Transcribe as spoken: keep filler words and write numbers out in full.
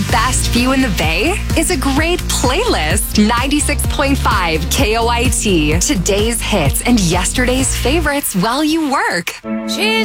best view in the Bay is a great playlist. ninety-six point five K O I T. Today's hits and yesterday's favorites while you work. She's